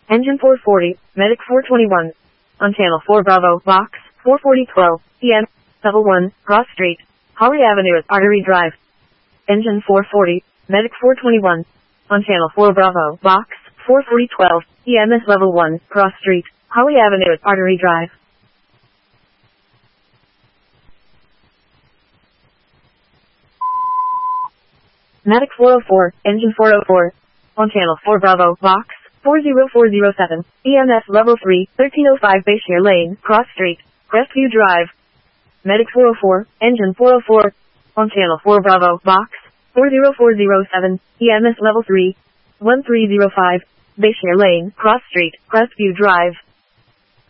Engine 440, Medic 421. On channel 4 Bravo, box 44012, PM, level 1, Cross Street, Holly Avenue at Artery Drive. Engine 440, Medic 421. On channel 4 Bravo, box 44012, EMS level 1, Cross Street, Holly Avenue at Artery Drive. Medic 404, Engine 404. On channel 4 Bravo, box 40407, EMS level 3, 1305 Bayshire Lane, Cross Street, Crestview Drive. Medic 404, Engine 404. On channel 4 Bravo, box 40407, EMS level 3, 1305 Bayshire Lane, Cross Street, Crestview Drive.